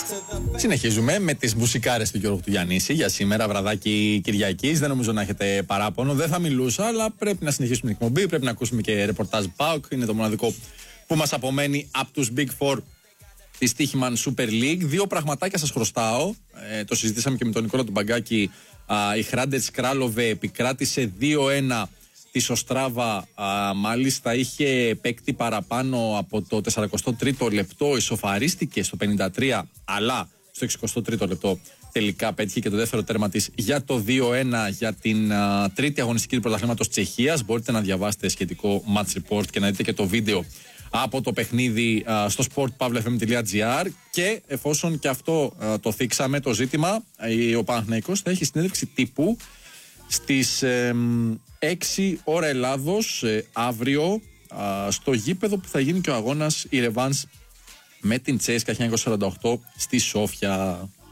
Συνεχίζουμε με τις μουσικάρες του Γιώργου του Γιαννήση για σήμερα, βραδάκι Κυριακής. Δεν νομίζω να έχετε παράπονο. Δεν θα μιλούσα, αλλά πρέπει να συνεχίσουμε την εκπομπή. Πρέπει να ακούσουμε και ρεπορτάζ ΠΑΟΚ. Είναι το μοναδικό που μας απομένει από τους Big Four της Τύχημαν Super League. Δύο πραγματάκια σας χρωστάω. Το συζητήσαμε και με τον Νικόλα του Μπαγκάκη. Η Χράντετς Κράλοβε επικράτησε 2-1 τη Οστράβα, μάλιστα είχε παίκτη παραπάνω από το 43ο λεπτό, ισοφαρίστηκε στο 53, αλλά στο 63ο λεπτό τελικά πέτυχε και το δεύτερο τέρμα της για το 2-1 για την τρίτη αγωνιστική του πρωταθλήματος Τσεχίας. Μπορείτε να διαβάσετε σχετικό match report και να δείτε και το βίντεο από το παιχνίδι στο sportpavlefm.gr. Και εφόσον και αυτό το θίξαμε το ζήτημα, ο Παναθηναϊκός θα έχει συνέντευξη τύπου στις 6 ώρα Ελλάδος αύριο στο γήπεδο που θα γίνει και ο αγώνας η Ρεβάνς με την Τσέσκα 1948 στη Σόφια.